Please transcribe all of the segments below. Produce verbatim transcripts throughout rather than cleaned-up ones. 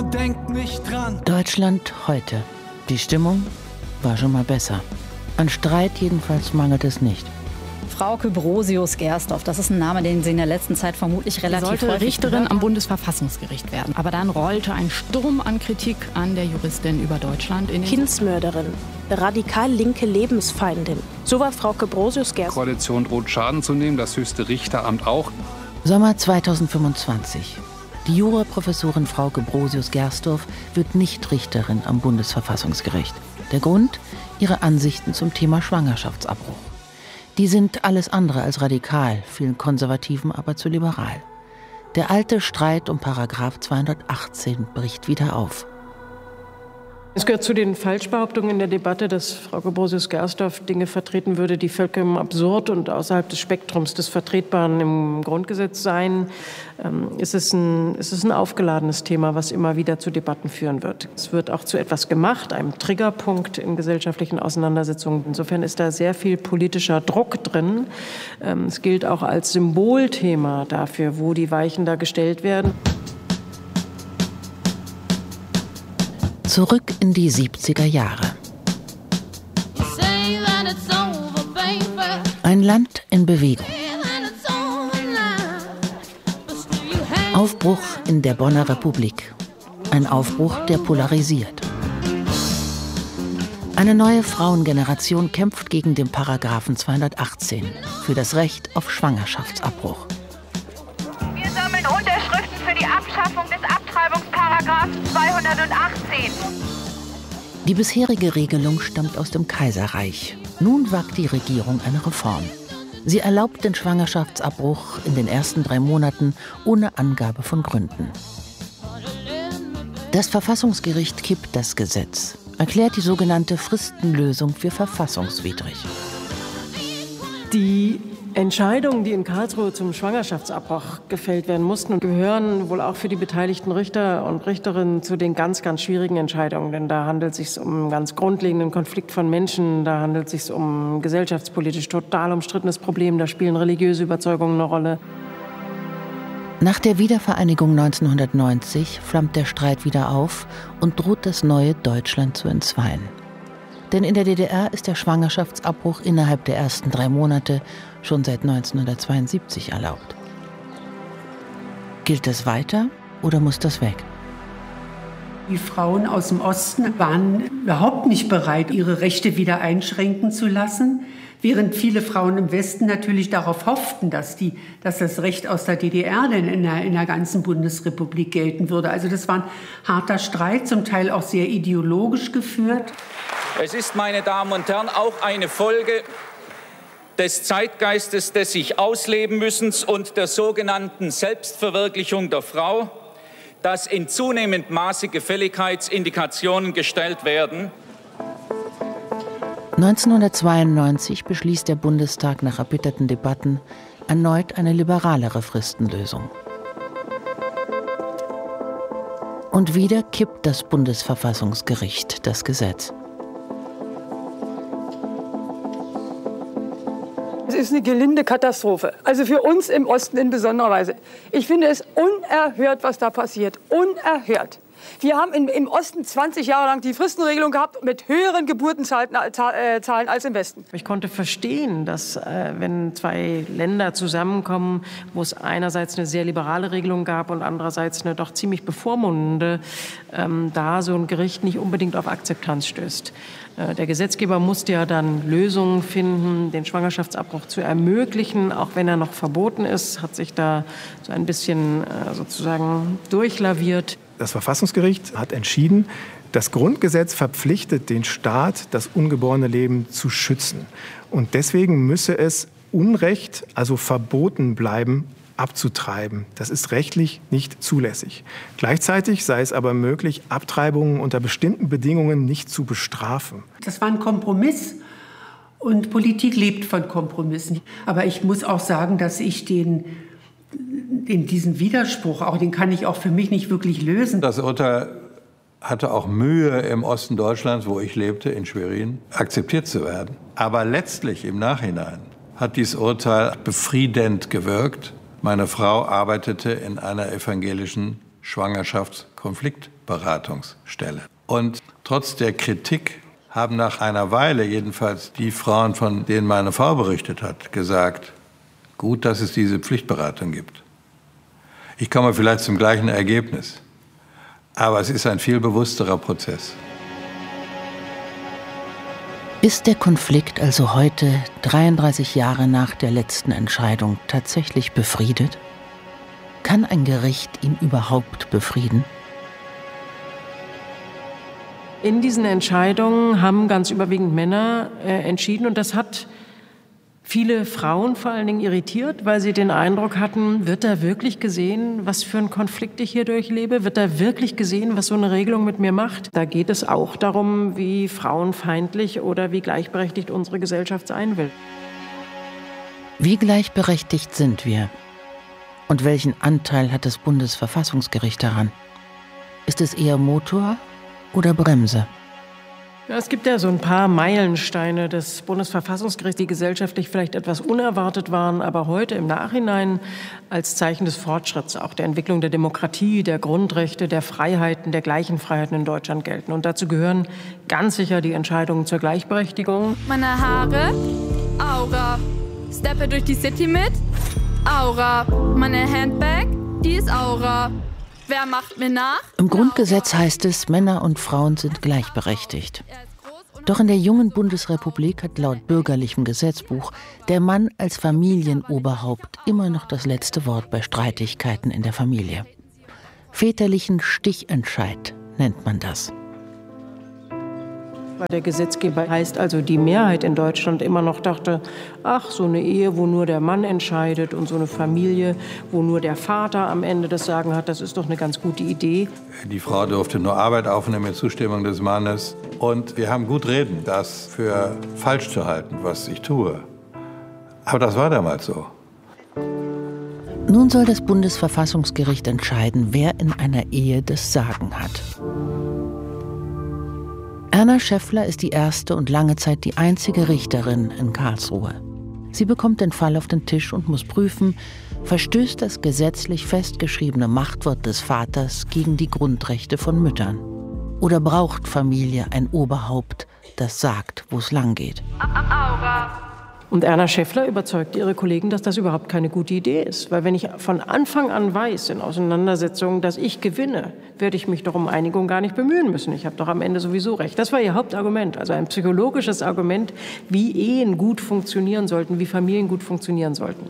nur denk nicht dran. Deutschland heute. Die Stimmung war schon mal besser. An Streit jedenfalls mangelt es nicht. Frauke Brosius-Gersdorf, das ist ein Name, den Sie in der letzten Zeit vermutlich relativ häufig sollte Richterin am Bundesverfassungsgericht werden. Aber dann rollte ein Sturm an Kritik an der Juristin über Deutschland. In den Kindsmörderin, radikal linke Lebensfeindin. So war Frauke Brosius-Gersdorf. Koalition droht Schaden zu nehmen, das höchste Richteramt auch. Sommer zweitausendfünfundzwanzig. Die Juraprofessorin Frauke Brosius-Gersdorf wird nicht Richterin am Bundesverfassungsgericht. Der Grund? Ihre Ansichten zum Thema Schwangerschaftsabbruch. Die sind alles andere als radikal, vielen Konservativen aber zu liberal. Der alte Streit um Paragraph zweihundertachtzehn bricht wieder auf. Es gehört zu den Falschbehauptungen in der Debatte, dass Frauke Brosius-Gersdorf Dinge vertreten würde, die vollkommen absurd und außerhalb des Spektrums des Vertretbaren im Grundgesetz seien. Ähm, ist es ein, ist es ein aufgeladenes Thema, was immer wieder zu Debatten führen wird. Es wird auch zu etwas gemacht, einem Triggerpunkt in gesellschaftlichen Auseinandersetzungen. Insofern ist da sehr viel politischer Druck drin. Ähm, es gilt auch als Symbolthema dafür, wo die Weichen da gestellt werden. Zurück in die siebziger Jahre. Ein Land in Bewegung. Aufbruch in der Bonner Republik. Ein Aufbruch, der polarisiert. Eine neue Frauengeneration kämpft gegen den Paragraphen zweihundertachtzehn für das Recht auf Schwangerschaftsabbruch. Wir sammeln Unterschriften für die Abschaffung des Abtreibungsparagraphen zweihundertachtzehn. Die bisherige Regelung stammt aus dem Kaiserreich. Nun wagt die Regierung eine Reform. Sie erlaubt den Schwangerschaftsabbruch in den ersten drei Monaten ohne Angabe von Gründen. Das Verfassungsgericht kippt das Gesetz, erklärt die sogenannte Fristenlösung für verfassungswidrig. Die Entscheidungen, die in Karlsruhe zum Schwangerschaftsabbruch gefällt werden mussten, gehören wohl auch für die beteiligten Richter und Richterinnen zu den ganz, ganz schwierigen Entscheidungen. Denn da handelt es sich um einen ganz grundlegenden Konflikt von Menschen, da handelt es sich um ein gesellschaftspolitisch total umstrittenes Problem, da spielen religiöse Überzeugungen eine Rolle. Nach der Wiedervereinigung neunzehnhundertneunzig flammt der Streit wieder auf und droht das neue Deutschland zu entzweien. Denn in der D D R ist der Schwangerschaftsabbruch innerhalb der ersten drei Monate schon seit neunzehnhundertzweiundsiebzig erlaubt. Gilt das weiter oder muss das weg? Die Frauen aus dem Osten waren überhaupt nicht bereit, ihre Rechte wieder einschränken zu lassen, während viele Frauen im Westen natürlich darauf hofften, dass, die, dass das Recht aus der D D R denn in der, in der ganzen Bundesrepublik gelten würde. Also das war ein harter Streit, zum Teil auch sehr ideologisch geführt. Es ist, meine Damen und Herren, auch eine Folge des Zeitgeistes des sich ausleben müssens und der sogenannten Selbstverwirklichung der Frau, dass in zunehmendem Maße Gefälligkeitsindikationen gestellt werden. neunzehnhundertzweiundneunzig beschließt der Bundestag nach erbitterten Debatten erneut eine liberalere Fristenlösung. Und wieder kippt das Bundesverfassungsgericht das Gesetz. Es ist eine gelinde Katastrophe. Also für uns im Osten in besonderer Weise. Ich finde es unerhört, was da passiert. Unerhört. Wir haben im, im Osten zwanzig Jahre lang die Fristenregelung gehabt mit höheren Geburtenzahlen als im Westen. Ich konnte verstehen, dass äh, wenn zwei Länder zusammenkommen, wo es einerseits eine sehr liberale Regelung gab und andererseits eine doch ziemlich bevormundende, ähm, da so ein Gericht nicht unbedingt auf Akzeptanz stößt. Äh, der Gesetzgeber musste ja dann Lösungen finden, den Schwangerschaftsabbruch zu ermöglichen, auch wenn er noch verboten ist, hat sich da so ein bisschen äh, sozusagen durchlaviert. Das Verfassungsgericht hat entschieden, das Grundgesetz verpflichtet den Staat, das ungeborene Leben zu schützen. Und deswegen müsse es Unrecht, also verboten bleiben, abzutreiben. Das ist rechtlich nicht zulässig. Gleichzeitig sei es aber möglich, Abtreibungen unter bestimmten Bedingungen nicht zu bestrafen. Das war ein Kompromiss. Und Politik lebt von Kompromissen. Aber ich muss auch sagen, dass ich den in diesen Widerspruch, auch den kann ich auch für mich nicht wirklich lösen. Das Urteil hatte auch Mühe, im Osten Deutschlands, wo ich lebte, in Schwerin, akzeptiert zu werden. Aber letztlich im Nachhinein hat dieses Urteil befriedend gewirkt. Meine Frau arbeitete in einer evangelischen Schwangerschafts-, Konfliktberatungsstelle. Und trotz der Kritik haben nach einer Weile jedenfalls die Frauen, von denen meine Frau berichtet hat, gesagt, gut, dass es diese Pflichtberatung gibt. Ich komme vielleicht zum gleichen Ergebnis, aber es ist ein viel bewussterer Prozess. Ist der Konflikt also heute, dreiunddreißig Jahre nach der letzten Entscheidung, tatsächlich befriedet? Kann ein Gericht ihn überhaupt befrieden? In diesen Entscheidungen haben ganz überwiegend Männer äh, entschieden und das hat viele Frauen vor allen Dingen irritiert, weil sie den Eindruck hatten, wird da wirklich gesehen, was für einen Konflikt ich hier durchlebe? Wird da wirklich gesehen, was so eine Regelung mit mir macht? Da geht es auch darum, wie frauenfeindlich oder wie gleichberechtigt unsere Gesellschaft sein will. Wie gleichberechtigt sind wir? Und welchen Anteil hat das Bundesverfassungsgericht daran? Ist es eher Motor oder Bremse? Ja, es gibt ja so ein paar Meilensteine des Bundesverfassungsgerichts, die gesellschaftlich vielleicht etwas unerwartet waren, aber heute im Nachhinein als Zeichen des Fortschritts, auch der Entwicklung der Demokratie, der Grundrechte, der Freiheiten, der gleichen Freiheiten in Deutschland gelten. Und dazu gehören ganz sicher die Entscheidungen zur Gleichberechtigung. Meine Haare, Aura. Steppe durch die City mit, Aura. Meine Handbag, die ist Aura. Wer macht mir nach? Im Grundgesetz heißt es, Männer und Frauen sind gleichberechtigt. Doch in der jungen Bundesrepublik hat laut bürgerlichem Gesetzbuch der Mann als Familienoberhaupt immer noch das letzte Wort bei Streitigkeiten in der Familie. Väterlichen Stichentscheid nennt man das. Der Gesetzgeber heißt also, die Mehrheit in Deutschland immer noch dachte, ach, so eine Ehe, wo nur der Mann entscheidet und so eine Familie, wo nur der Vater am Ende das Sagen hat, das ist doch eine ganz gute Idee. Die Frau durfte nur Arbeit aufnehmen mit Zustimmung des Mannes. Und wir haben gut reden, das für falsch zu halten, was ich tue. Aber das war damals so. Nun soll das Bundesverfassungsgericht entscheiden, wer in einer Ehe das Sagen hat. Erna Schäffler ist die erste und lange Zeit die einzige Richterin in Karlsruhe. Sie bekommt den Fall auf den Tisch und muss prüfen, verstößt das gesetzlich festgeschriebene Machtwort des Vaters gegen die Grundrechte von Müttern? Oder braucht Familie ein Oberhaupt, das sagt, wo es lang geht? Und Erna Schäffler überzeugt ihre Kollegen, dass das überhaupt keine gute Idee ist. Weil wenn ich von Anfang an weiß in Auseinandersetzungen, dass ich gewinne, werde ich mich doch um Einigung gar nicht bemühen müssen. Ich habe doch am Ende sowieso recht. Das war ihr Hauptargument, also ein psychologisches Argument, wie Ehen gut funktionieren sollten, wie Familien gut funktionieren sollten.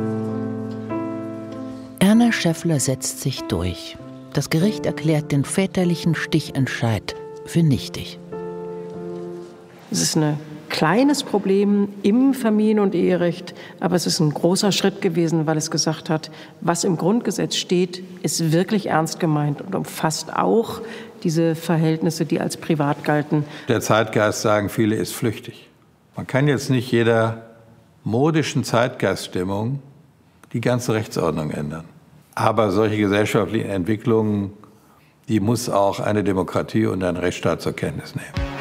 Erna Schäffler setzt sich durch. Das Gericht erklärt den väterlichen Stichentscheid für nichtig. Es ist ein kleines Problem im Familien- und Eherecht, aber es ist ein großer Schritt gewesen, weil es gesagt hat, was im Grundgesetz steht, ist wirklich ernst gemeint und umfasst auch diese Verhältnisse, die als privat galten. Der Zeitgeist, sagen viele, ist flüchtig. Man kann jetzt nicht jeder modischen Zeitgeiststimmung die ganze Rechtsordnung ändern. Aber solche gesellschaftlichen Entwicklungen, die muss auch eine Demokratie und ein Rechtsstaat zur Kenntnis nehmen.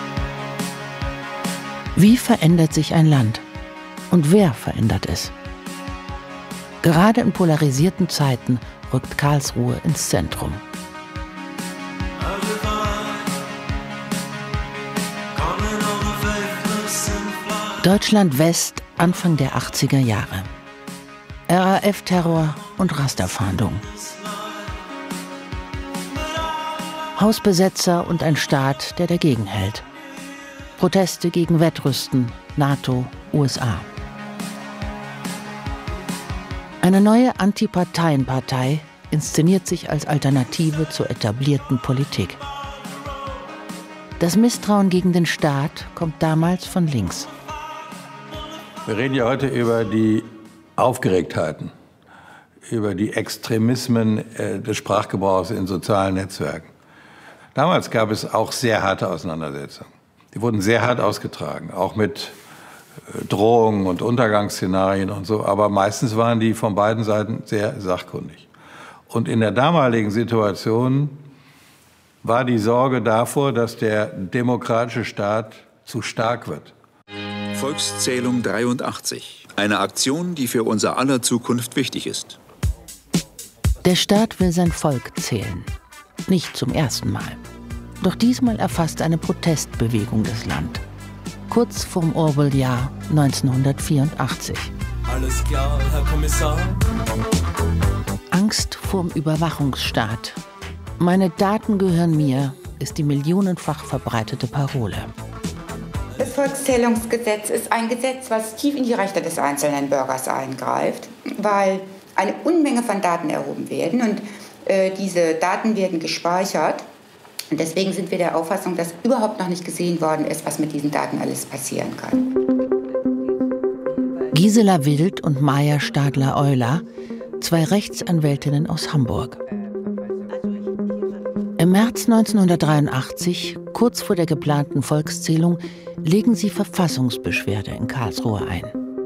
Wie verändert sich ein Land? Und wer verändert es? Gerade in polarisierten Zeiten rückt Karlsruhe ins Zentrum. Deutschland West, Anfang der achtziger Jahre. R A F-Terror und Rasterfahndung. Hausbesetzer und ein Staat, der dagegen hält. Proteste gegen Wettrüsten, NATO, U S A. Eine neue Antiparteienpartei inszeniert sich als Alternative zur etablierten Politik. Das Misstrauen gegen den Staat kommt damals von links. Wir reden ja heute über die Aufgeregtheiten, über die Extremismen äh, des Sprachgebrauchs in sozialen Netzwerken. Damals gab es auch sehr harte Auseinandersetzungen. Die wurden sehr hart ausgetragen, auch mit Drohungen und Untergangsszenarien und so. Aber meistens waren die von beiden Seiten sehr sachkundig. Und in der damaligen Situation war die Sorge davor, dass der demokratische Staat zu stark wird. Volkszählung dreiundachtzig. Eine Aktion, die für unser aller Zukunft wichtig ist. Der Staat will sein Volk zählen. Und nicht zum ersten Mal. Doch diesmal erfasst eine Protestbewegung das Land. Kurz vorm Orwell-Jahr neunzehnhundertvierundachtzig. Alles klar, Herr Kommissar. Angst vorm Überwachungsstaat. Meine Daten gehören mir, ist die millionenfach verbreitete Parole. Das Volkszählungsgesetz ist ein Gesetz, was tief in die Rechte des einzelnen Bürgers eingreift, weil eine Unmenge von Daten erhoben werden und äh, diese Daten werden gespeichert. Und deswegen sind wir der Auffassung, dass überhaupt noch nicht gesehen worden ist, was mit diesen Daten alles passieren kann. Gisela Wild und Maja Stadler-Euler, zwei Rechtsanwältinnen aus Hamburg. Im März neunzehnhundertdreiundachtzig, kurz vor der geplanten Volkszählung, legen sie Verfassungsbeschwerde in Karlsruhe ein.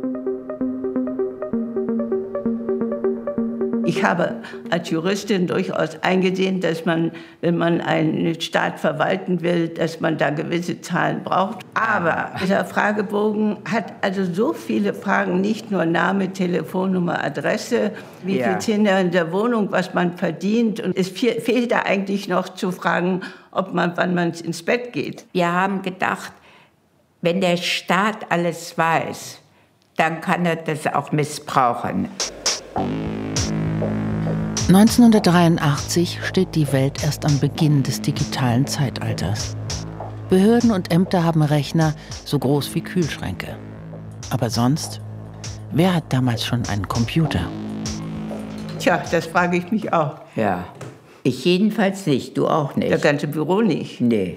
Ich habe als Juristin durchaus eingesehen, dass man, wenn man einen Staat verwalten will, dass man da gewisse Zahlen braucht. Aber dieser Fragebogen hat also so viele Fragen, nicht nur Name, Telefonnummer, Adresse, wie ja. viele Kinder in der Wohnung, was man verdient. Und es fehlt da eigentlich noch zu fragen, ob man, wann man ins Bett geht. Wir haben gedacht, wenn der Staat alles weiß, dann kann er das auch missbrauchen. neunzehnhundertdreiundachtzig steht die Welt erst am Beginn des digitalen Zeitalters. Behörden und Ämter haben Rechner so groß wie Kühlschränke. Aber sonst, wer hat damals schon einen Computer? Tja, das frage ich mich auch. Ja, ich jedenfalls nicht, du auch nicht. Das ganze Büro nicht. Nee.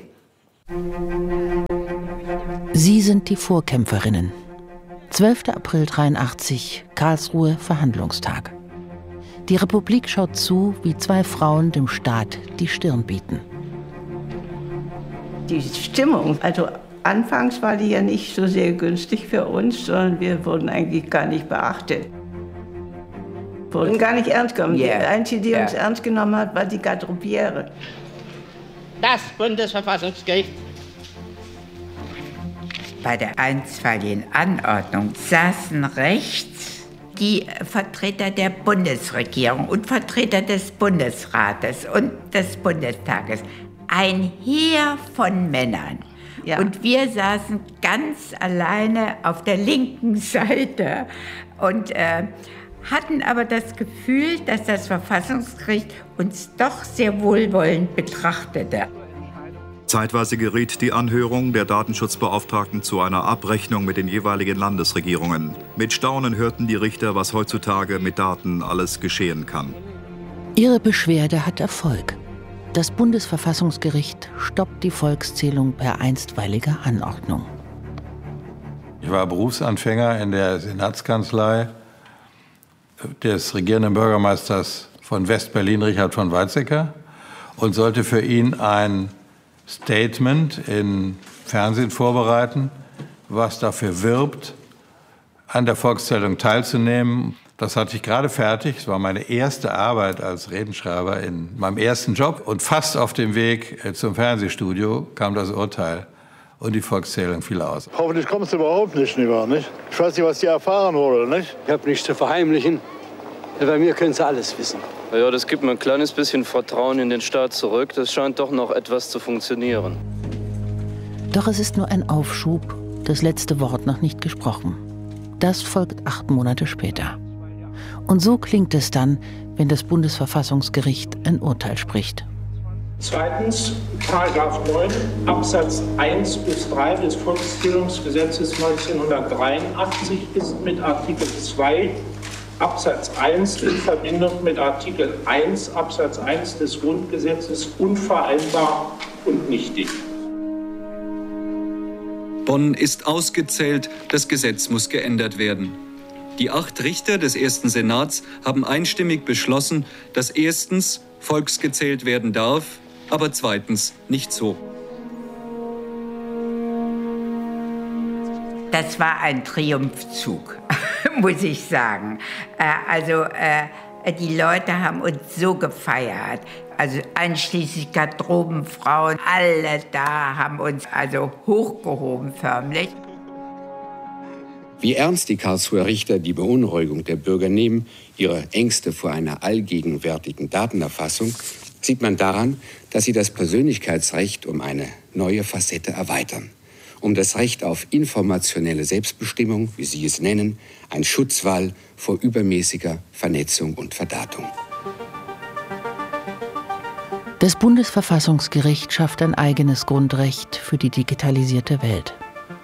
Sie sind die Vorkämpferinnen. zwölfter April dreiundachtzig, Karlsruhe, Verhandlungstag. Die Republik schaut zu, wie zwei Frauen dem Staat die Stirn bieten. Die Stimmung, also anfangs war die ja nicht so sehr günstig für uns, sondern wir wurden eigentlich gar nicht beachtet. Wurden gar nicht ernst genommen. Yeah. Die einzige, die yeah. uns ernst genommen hat, war die Garderobiere. Das Bundesverfassungsgericht. Bei der einstweiligen Anordnung saßen rechts die Vertreter der Bundesregierung und Vertreter des Bundesrates und des Bundestages. Ein Heer von Männern. Ja. Und wir saßen ganz alleine auf der linken Seite und äh, hatten aber das Gefühl, dass das Verfassungsgericht uns doch sehr wohlwollend betrachtete. Zeitweise geriet die Anhörung der Datenschutzbeauftragten zu einer Abrechnung mit den jeweiligen Landesregierungen. Mit Staunen hörten die Richter, was heutzutage mit Daten alles geschehen kann. Ihre Beschwerde hat Erfolg. Das Bundesverfassungsgericht stoppt die Volkszählung per einstweiliger Anordnung. Ich war Berufsanfänger in der Senatskanzlei des regierenden Bürgermeisters von West-Berlin, Richard von Weizsäcker, und sollte für ihn ein Statement im Fernsehen vorbereiten, was dafür wirbt, an der Volkszählung teilzunehmen. Das hatte ich gerade fertig. Es war meine erste Arbeit als Redenschreiber in meinem ersten Job. Und fast auf dem Weg zum Fernsehstudio kam das Urteil und die Volkszählung fiel aus. Hoffentlich kommst du überhaupt nicht, lieber, nicht? Ich weiß nicht, was dir erfahren wurde, nicht? Ich habe nichts zu verheimlichen. Bei mir können Sie alles wissen. Ja, das gibt mir ein kleines bisschen Vertrauen in den Staat zurück. Das scheint doch noch etwas zu funktionieren. Doch es ist nur ein Aufschub, das letzte Wort noch nicht gesprochen. Das folgt acht Monate später. Und so klingt es dann, wenn das Bundesverfassungsgericht ein Urteil spricht. Zweitens, Paragraph neun Absatz eins bis drei des Volkszählungsgesetzes neunzehnhundertdreiundachtzig ist mit Artikel zwei Absatz eins in Verbindung mit Artikel eins Absatz eins des Grundgesetzes unvereinbar und nichtig. Bonn ist ausgezählt, das Gesetz muss geändert werden. Die acht Richter des ersten Senats haben einstimmig beschlossen, dass erstens volksgezählt werden darf, aber zweitens nicht so. Das war ein Triumphzug, muss ich sagen. Also äh, die Leute haben uns so gefeiert. Also einschließlich Garderobenfrauen, alle da haben uns also hochgehoben förmlich. Wie ernst die Karlsruher Richter die Beunruhigung der Bürger nehmen, ihre Ängste vor einer allgegenwärtigen Datenerfassung, sieht man daran, dass sie das Persönlichkeitsrecht um eine neue Facette erweitern. Um das Recht auf informationelle Selbstbestimmung, wie Sie es nennen, ein Schutzwall vor übermäßiger Vernetzung und Verdatung. Das Bundesverfassungsgericht schafft ein eigenes Grundrecht für die digitalisierte Welt.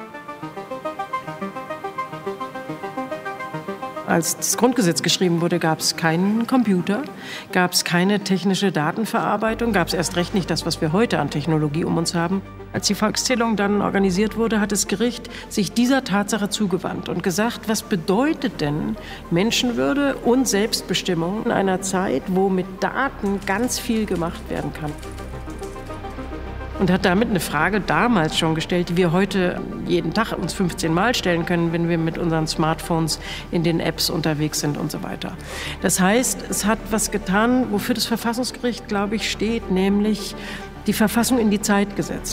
Als das Grundgesetz geschrieben wurde, gab es keinen Computer, gab es keine technische Datenverarbeitung, gab es erst recht nicht das, was wir heute an Technologie um uns haben. Als die Volkszählung dann organisiert wurde, hat das Gericht sich dieser Tatsache zugewandt und gesagt, was bedeutet denn Menschenwürde und Selbstbestimmung in einer Zeit, wo mit Daten ganz viel gemacht werden kann. Und hat damit eine Frage damals schon gestellt, die wir heute jeden Tag uns fünfzehn Mal stellen können, wenn wir mit unseren Smartphones in den Apps unterwegs sind und so weiter. Das heißt, es hat was getan, wofür das Verfassungsgericht, glaube ich, steht, nämlich die Verfassung in die Zeit gesetzt.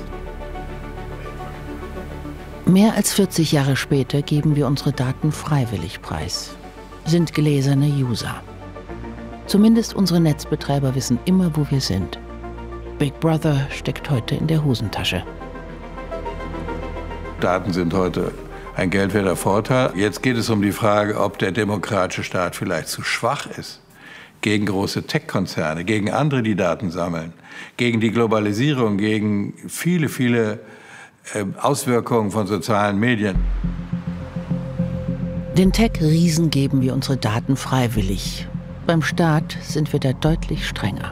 Mehr als vierzig Jahre später geben wir unsere Daten freiwillig preis, sind gläserne User. Zumindest unsere Netzbetreiber wissen immer, wo wir sind. Big Brother steckt heute in der Hosentasche. Daten sind heute ein geldwerter Vorteil. Jetzt geht es um die Frage, ob der demokratische Staat vielleicht zu schwach ist gegen große Tech-Konzerne, gegen andere, die Daten sammeln, gegen die Globalisierung, gegen viele, viele äh, Auswirkungen von sozialen Medien. Den Tech-Riesen geben wir unsere Daten freiwillig. Beim Staat sind wir da deutlich strenger.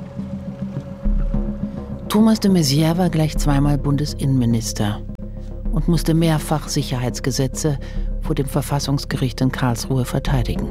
Thomas de Maizière war gleich zweimal Bundesinnenminister und musste mehrfach Sicherheitsgesetze vor dem Verfassungsgericht in Karlsruhe verteidigen.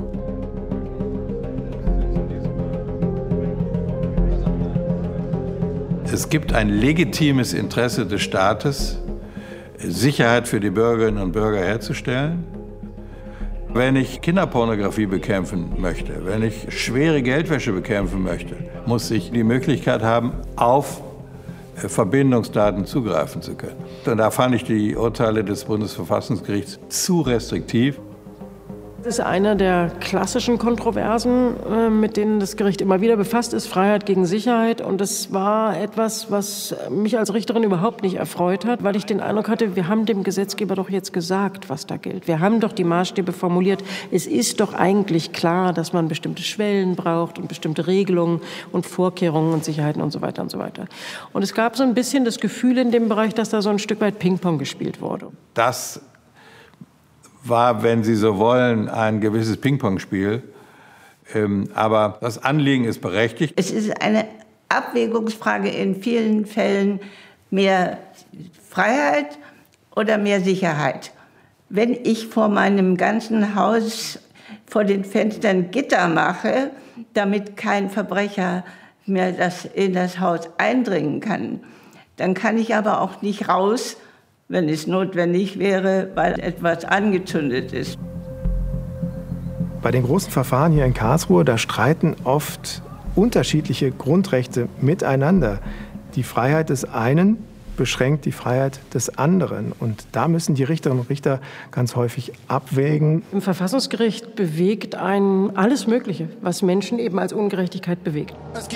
Es gibt ein legitimes Interesse des Staates, Sicherheit für die Bürgerinnen und Bürger herzustellen. Wenn ich Kinderpornografie bekämpfen möchte, wenn ich schwere Geldwäsche bekämpfen möchte, muss ich die Möglichkeit haben, auf Verbindungsdaten zugreifen zu können. Und da fand ich die Urteile des Bundesverfassungsgerichts zu restriktiv. Das ist eine der klassischen Kontroversen, mit denen das Gericht immer wieder befasst ist, Freiheit gegen Sicherheit. Und das war etwas, was mich als Richterin überhaupt nicht erfreut hat, weil ich den Eindruck hatte, wir haben dem Gesetzgeber doch jetzt gesagt, was da gilt. Wir haben doch die Maßstäbe formuliert. Es ist doch eigentlich klar, dass man bestimmte Schwellen braucht und bestimmte Regelungen und Vorkehrungen und Sicherheiten und so weiter und so weiter. Und es gab so ein bisschen das Gefühl in dem Bereich, dass da so ein Stück weit Ping-Pong gespielt wurde. Das war, wenn Sie so wollen, ein gewisses Ping-Pong-Spiel. Ähm, aber das Anliegen ist berechtigt. Es ist eine Abwägungsfrage in vielen Fällen, mehr Freiheit oder mehr Sicherheit. Wenn ich vor meinem ganzen Haus vor den Fenstern Gitter mache, damit kein Verbrecher mehr das in das Haus eindringen kann, dann kann ich aber auch nicht raus, wenn es notwendig wäre, weil etwas angezündet ist. Bei den großen Verfahren hier in Karlsruhe, da streiten oft unterschiedliche Grundrechte miteinander. Die Freiheit des einen beschränkt die Freiheit des anderen. Und da müssen die Richterinnen und Richter ganz häufig abwägen. Im Verfassungsgericht bewegt einen alles Mögliche, was Menschen eben als Ungerechtigkeit bewegt.